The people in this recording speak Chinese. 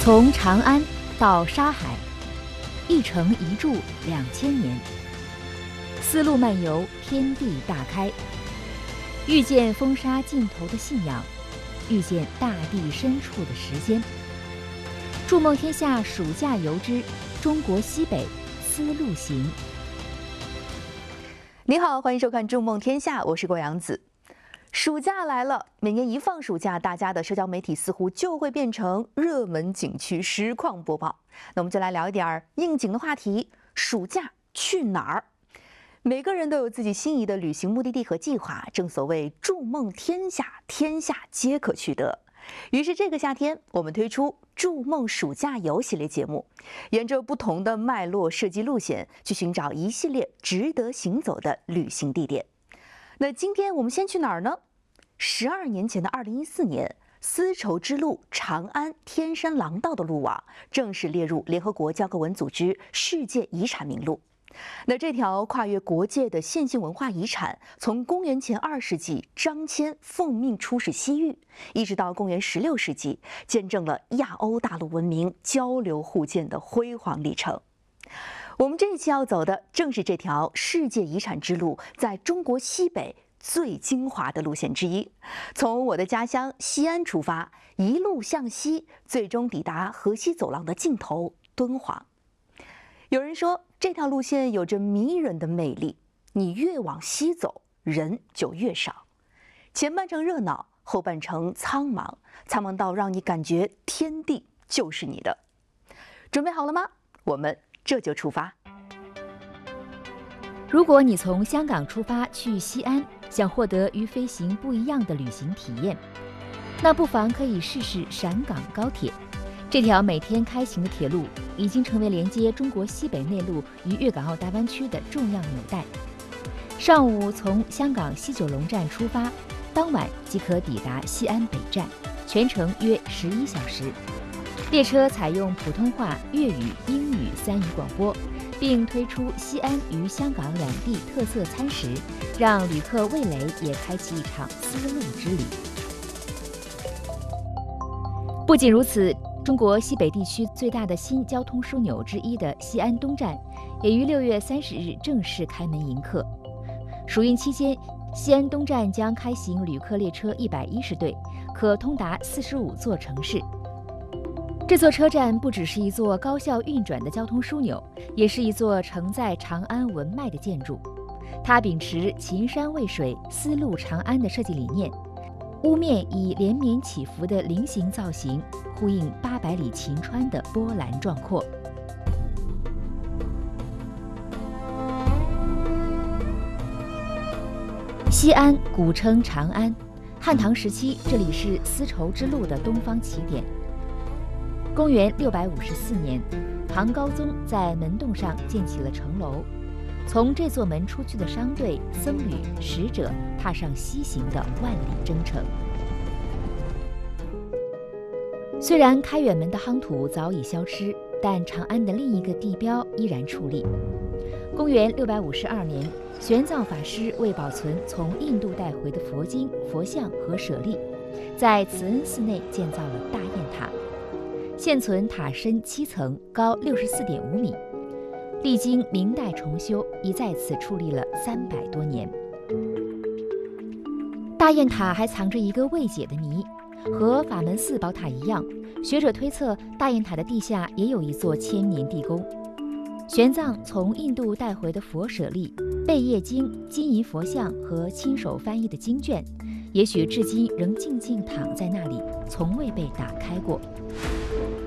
从长安到沙海，一城一柱2000年，丝路漫游，天地大开。遇见风沙尽头的信仰，遇见大地深处的时间。筑梦天下暑假游之中国西北丝路行。 你好，欢迎收看《筑梦天下》，我是郭阳子。暑假来了，每年一放暑假，大家的社交媒体似乎就会变成热门景区实况播报。那我们就来聊一点应景的话题：暑假去哪儿？每个人都有自己心仪的旅行目的地和计划，正所谓筑梦天下，天下皆可去得。于是这个夏天，我们推出筑梦暑假游系列节目，沿着不同的脉络设计路线，去寻找一系列值得行走的旅行地点。那今天我们先去哪儿呢？12年前的2014年，丝绸之路长安天山廊道的路网正式列入联合国教科文组织世界遗产名录。那这条跨越国界的线性文化遗产，从公元前2世纪张骞奉命出使西域，一直到公元16世纪，见证了亚欧大陆文明交流互鉴的辉煌历程。我们这一期要走的正是这条世界遗产之路在中国西北最精华的路线之一，从我的家乡西安出发，一路向西，最终抵达河西走廊的尽头敦煌。有人说，这条路线有着迷人的魅力，你越往西走，人就越少。前半程热闹，后半程苍茫，苍茫到让你感觉天地就是你的。准备好了吗？我们这就出发。 如果你从香港出发去西安，想获得与飞行不一样的旅行体验，那不妨可以试试陕港高铁。这条每天开行的铁路已经成为连接中国西北内陆与粤港澳大湾区的重要纽带。上午从香港西九龙站出发，当晚即可抵达西安北站，全程约11小时。列车采用普通话、粤语、英语3语广播，并推出西安与香港两地特色餐食，让旅客味蕾也开启一场丝路之旅。不仅如此，中国西北地区最大的新交通枢纽之一的西安东站，也于6月30日正式开门迎客。暑运期间，西安东站将开行旅客列车110对，可通达45座城市。这座车站不只是一座高效运转的交通枢纽，也是一座承载长安文脉的建筑。它秉持秦山渭水，丝路长安的设计理念，屋面以连绵起伏的菱形造型，呼应800里秦川的波澜壮阔。西安古称长安，汉唐时期这里是丝绸之路的东方起点。公元654年，唐高宗在门洞上建起了城楼，从这座门出去的商队、僧侣、使者踏上西行的万里征程。虽然开远门的夯土早已消失，但长安的另一个地标依然矗立。公元652年，玄奘法师为保存从印度带回的佛经、佛像和舍利，在慈恩寺内建造了大雁塔。现存塔身7层，高64.5米，历经明代重修，已在此矗立了300多年。大雁塔还藏着一个未解的谜，和法门寺宝塔一样，学者推测大雁塔的地下也有一座千年地宫。玄奘从印度带回的佛舍利、贝叶经、金银佛像和亲手翻译的经卷，也许至今仍静静躺在那里，从未被打开过。